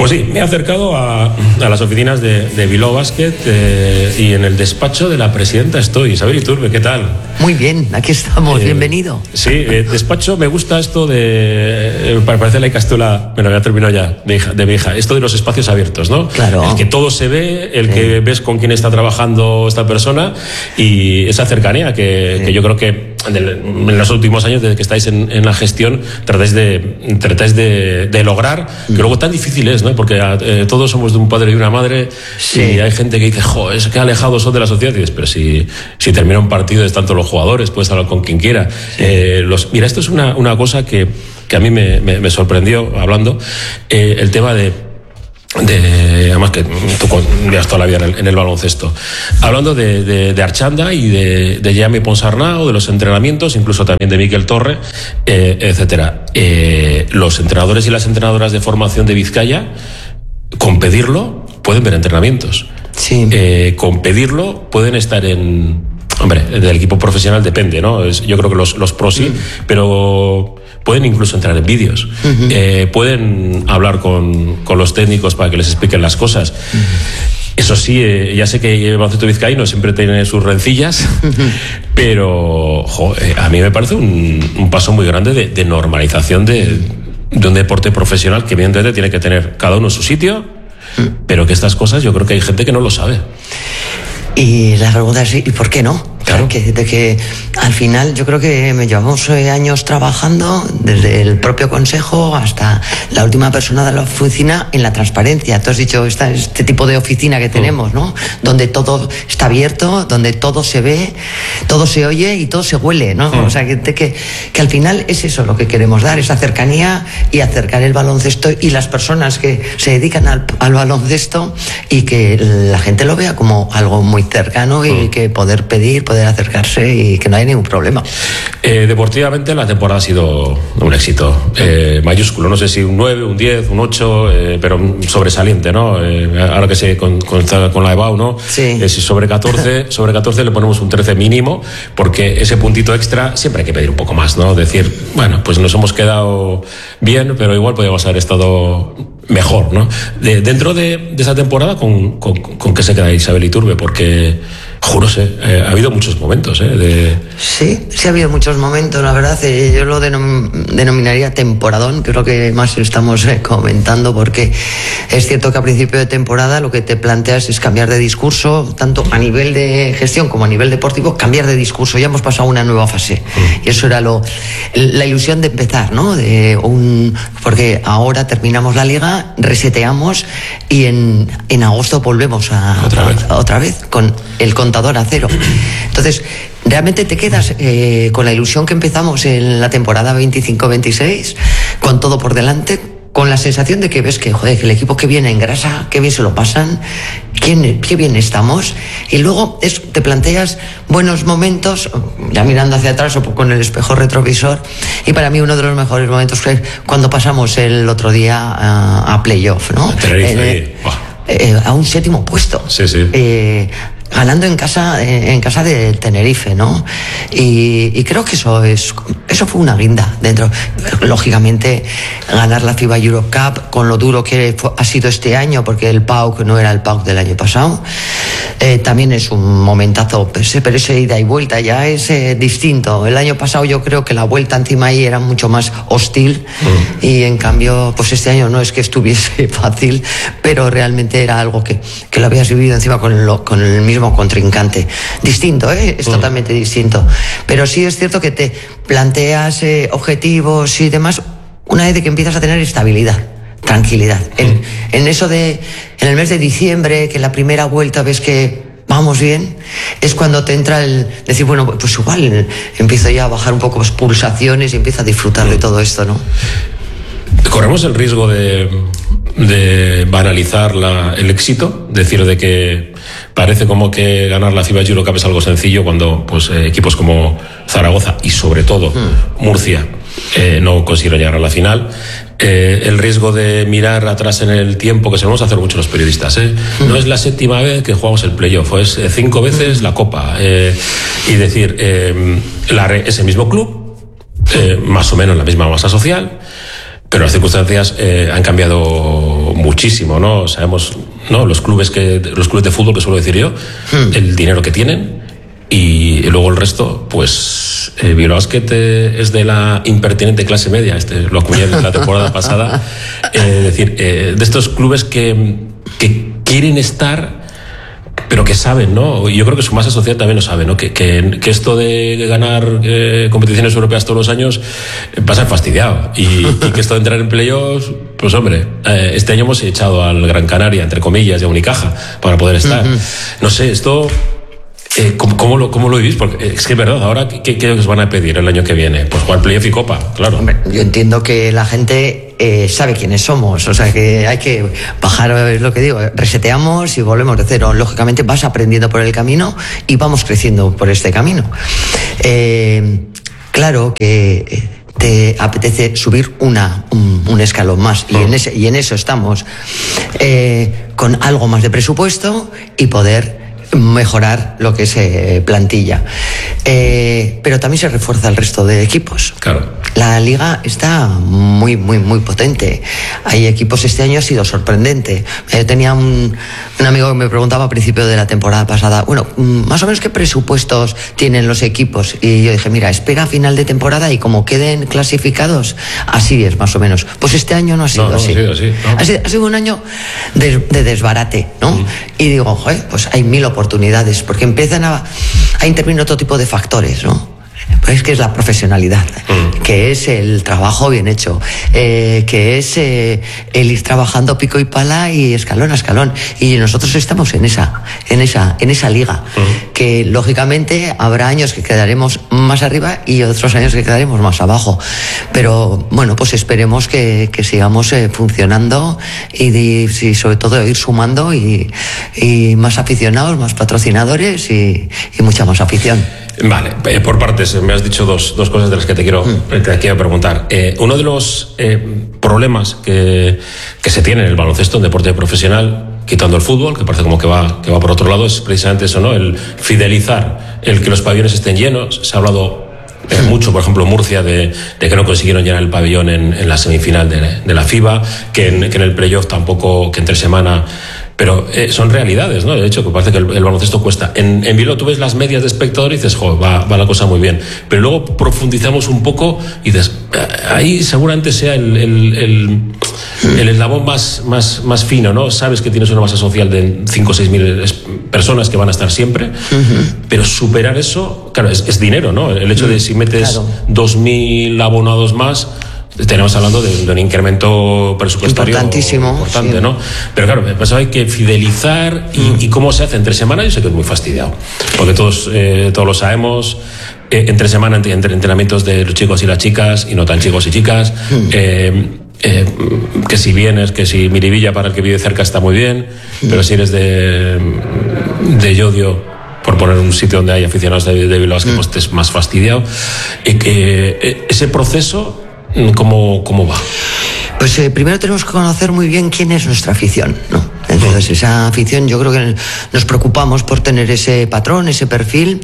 Pues sí, me he acercado a las oficinas de Bilbao Basket y en el despacho de la presidenta estoy. Isabel Iturbe, ¿qué tal? Muy bien, aquí estamos, bienvenido. Sí, despacho, me gusta esto de... parece la castuela, bueno, ya terminó ya, de mi hija, esto de los espacios abiertos, ¿no? Claro. El que todo se ve, el que ves con quién está trabajando esta persona y esa cercanía que yo creo que en los últimos años, desde que estáis en la gestión, tratáis de lograr, que luego tan difícil es, ¿no? Porque todos somos de un padre y una madre, sí. Y hay gente que dice, jo, es que alejados son de la sociedad, y dices, pero si termina un partido es tanto los jugadores, puedes hablar con quien quiera. Sí. Mira, esto es una cosa que a mí me sorprendió hablando, el tema de además que tú llevas toda la vida en el baloncesto, hablando de Archanda y de Jaime Ponsarnau, de los entrenamientos, incluso también de Miquel Torre, etcétera. Los entrenadores y las entrenadoras de formación de Vizcaya, con pedirlo pueden ver entrenamientos. Sí. Con pedirlo pueden estar hombre, del equipo profesional depende, ¿no? Yo creo que los pros sí, pero pueden incluso entrar en vídeos. Pueden hablar con los técnicos para que les expliquen las cosas. Eso sí, ya sé que el baloncesto vizcaíno siempre tiene sus rencillas, pero a mí me parece un paso muy grande de normalización de un deporte profesional que evidentemente tiene que tener cada uno su sitio, pero que estas cosas yo creo que hay gente que no lo sabe. Y la pregunta es, ¿y por qué no? Claro. De que al final yo creo que me llevamos años trabajando desde el propio consejo hasta la última persona de la oficina en la transparencia. Tú has dicho este tipo de oficina que tenemos, ¿no? Donde todo está abierto, donde todo se ve, todo se oye y todo se huele, ¿no? O sea, que al final es eso lo que queremos dar, esa cercanía y acercar el baloncesto y las personas que se dedican al baloncesto y que la gente lo vea como algo muy cercano y que poder pedir, poder acercarse y que no hay ningún problema. Deportivamente la temporada ha sido un éxito mayúsculo, no sé si un 9, un 10, un 8, pero sobresaliente, ¿no? Ahora que se con la EBAU, ¿no? Sí. Si sobre 14 le ponemos un 13 mínimo, porque ese puntito extra siempre hay que pedir un poco más, ¿no? Decir, bueno, pues nos hemos quedado bien, pero igual podríamos haber estado mejor, ¿no? Dentro de esa temporada, ¿con qué se queda Isabel Iturbe? Porque, juro, ha habido muchos momentos, Sí, ha habido muchos momentos, la verdad. Yo lo denominaría temporadón, que es lo que más estamos comentando, porque es cierto que a principio de temporada lo que te planteas es cambiar de discurso, tanto a nivel de gestión como a nivel deportivo, cambiar de discurso. Ya hemos pasado a una nueva fase. Y eso era la ilusión de empezar, ¿no? Porque ahora terminamos la liga, reseteamos y en agosto volvemos otra vez con el contador a cero. Entonces, realmente te quedas con la ilusión que empezamos en la temporada 25-26, con todo por delante, con la sensación de que ves que el equipo que viene engrasa, que bien se lo pasan, qué bien estamos, y luego te planteas buenos momentos, ya mirando hacia atrás o con el espejo retrovisor, y para mí uno de los mejores momentos fue cuando pasamos el otro día a playoff, ¿no? A un 7º puesto. Sí, sí. Ganando en casa de Tenerife, ¿no? Y creo que eso fue una guinda dentro. Lógicamente, ganar la FIBA Europe Cup con lo duro que ha sido este año, porque el PAOK no era el PAOK del año pasado, también es un momentazo, pero ese ida y vuelta ya es distinto. El año pasado yo creo que la vuelta encima ahí era mucho más hostil y en cambio, pues este año no es que estuviese fácil, pero realmente era algo que lo habías vivido encima con el mismo contrincante. Distinto, es totalmente distinto. Pero sí es cierto que te planteas objetivos y demás una vez de que empiezas a tener estabilidad, tranquilidad. En eso en el mes de diciembre, que la primera vuelta ves que vamos bien, es cuando te entra el decir, bueno, pues igual empiezo ya a bajar un poco las pulsaciones y empiezo a disfrutar de todo esto, ¿no? Corremos el riesgo de banalizar el éxito, decir de que parece como que ganar la FIBA Europe Cup es algo sencillo cuando pues equipos como Zaragoza y sobre todo Murcia no consiguieron llegar a la final. El riesgo de mirar atrás en el tiempo, que solemos hacer mucho los periodistas, no es la 7ª vez que jugamos el playoff, es 5 veces la Copa, y decir, ese mismo club, más o menos la misma masa social, Pero las circunstancias han cambiado muchísimo, ¿no? Sabemos, ¿no? Los clubes de fútbol, que suelo decir yo, el dinero que tienen, y luego el resto, pues Bilbao Basket es de la impertinente clase media, lo acuñé la temporada pasada, decir, de estos clubes que quieren estar, pero que saben, ¿no? Yo creo que su masa social también lo sabe, ¿no? Que esto de ganar competiciones europeas todos los años va a ser fastidiado. Y que esto de entrar en playoffs, pues hombre, este año hemos echado al Gran Canaria, entre comillas, y a Unicaja para poder estar. No sé, esto... ¿Cómo lo vivís? Porque es que es verdad, ahora ¿qué os van a pedir el año que viene? Pues jugar playoff y copa, claro. Hombre, yo entiendo que la gente sabe quiénes somos, o sea que hay que bajar, es lo que digo, reseteamos y volvemos de cero. Lógicamente vas aprendiendo por el camino y vamos creciendo por este camino. Claro que te apetece subir un escalón más y en eso estamos, con algo más de presupuesto y poder mejorar lo que es plantilla, pero también se refuerza el resto de equipos. Claro. La liga está muy potente. Hay equipos, este año ha sido sorprendente. Tenía un amigo que me preguntaba a principio de la temporada pasada, bueno, más o menos qué presupuestos tienen los equipos, y yo dije, mira, espera a final de temporada y como queden clasificados, así es más o menos. Pues este año no ha sido así. No ha sido así, no. Ha sido un año de desbarate, ¿no? Y digo, joder, pues hay 1000 oportunidades, porque empiezan a intervenir otro tipo de factores, ¿no? Pues que es la profesionalidad, que es el trabajo bien hecho, que es el ir trabajando pico y pala y escalón a escalón. Y nosotros estamos en esa liga, que lógicamente habrá años que quedaremos más arriba y otros años que quedaremos más abajo. Pero bueno, pues esperemos que sigamos funcionando y sobre todo ir sumando y más aficionados, más patrocinadores y mucha más afición. Vale, por partes, me has dicho dos cosas de las que te quiero preguntar. Uno de los problemas que se tiene en el baloncesto, en deporte profesional, quitando el fútbol, que parece como que va por otro lado, es precisamente eso, ¿no? El fidelizar, el que los pabellones estén llenos. Se ha hablado mucho, por ejemplo, en Murcia, de que no consiguieron llenar el pabellón en la semifinal de la FIBA, que en el playoff tampoco, que entre semana... Pero son realidades, ¿no? De hecho, que parece que el baloncesto cuesta. En Bilbao tú ves las medias de espectador y dices, joder, va la cosa muy bien. Pero luego profundizamos un poco y dices, ahí seguramente sea el eslabón más fino, ¿no? Sabes que tienes una masa social de 5 o 6 mil personas que van a estar siempre, pero superar eso, claro, es dinero, ¿no? El hecho de si metes 2.000 abonados más, tenemos hablando de un incremento presupuestario importante, sí, ¿no? Pero claro, pues hay que fidelizar y cómo se hace entre semana. Yo sé que es muy fastidiado, porque todos lo sabemos. Entre semana, entre entrenamientos de los chicos y las chicas, y no tan chicos y chicas. Que si vienes, que si Miribilla, para el que vive cerca, está muy bien, pero si eres de Llodio, por poner un sitio donde hay aficionados de Bilbao, que pues estés más fastidiado. Y que ese proceso, ¿cómo va? Pues primero tenemos que conocer muy bien quién es nuestra afición, ¿no? Entonces esa afición, yo creo que nos preocupamos por tener ese patrón, ese perfil.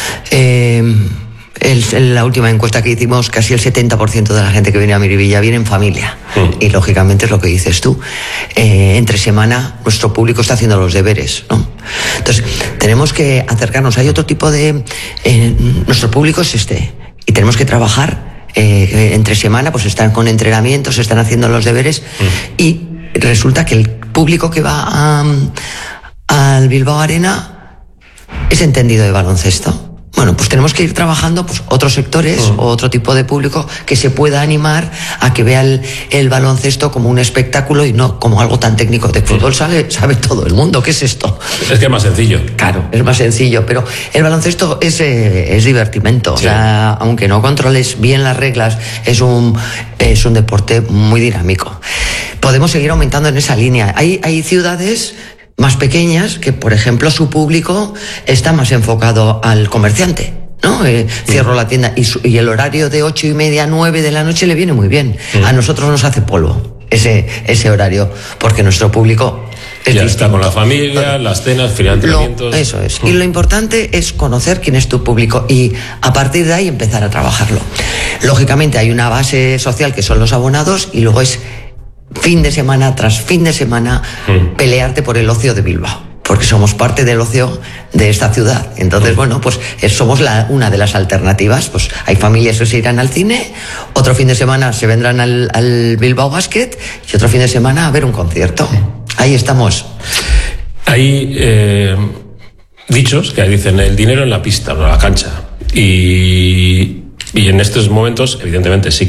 En la última encuesta que hicimos, casi el 70% de la gente que viene a Miribilla viene en familia. Y lógicamente es lo que dices tú. Entre semana nuestro público está haciendo los deberes, ¿no? Entonces tenemos que acercarnos. Hay otro tipo de... nuestro público es y tenemos que trabajar. Entre semana pues están con entrenamientos, están haciendo los deberes, y resulta que el público que va al Bilbao Arena es entendido de baloncesto. Bueno, pues tenemos que ir trabajando pues otros sectores o otro tipo de público que se pueda animar a que vea el baloncesto como un espectáculo y no como algo tan técnico. De fútbol sabe todo el mundo. ¿Qué es esto? Es que es más sencillo. Claro, es más sencillo, pero el baloncesto es divertimento. Sí. O sea, aunque no controles bien las reglas, es un deporte muy dinámico. Podemos seguir aumentando en esa línea. Hay ciudades más pequeñas que, por ejemplo, su público está más enfocado al comerciante, ¿no? Cierro la tienda y el horario de 8:30, 9 de la noche le viene muy bien. A nosotros nos hace polvo ese horario, porque nuestro público Ya está con la familia, las cenas, financiamientos. Eso es. Y lo importante es conocer quién es tu público y a partir de ahí empezar a trabajarlo. Lógicamente hay una base social que son los abonados y luego es fin de semana tras fin de semana pelearte por el ocio de Bilbao, porque somos parte del ocio de esta ciudad. Entonces, bueno, pues somos una de las alternativas. Pues hay familias que se irán al cine, otro fin de semana se vendrán al Bilbao Basket y otro fin de semana a ver un concierto. Ahí estamos. Hay dichos que dicen el dinero en la pista, en la cancha. Y en estos momentos, evidentemente, sí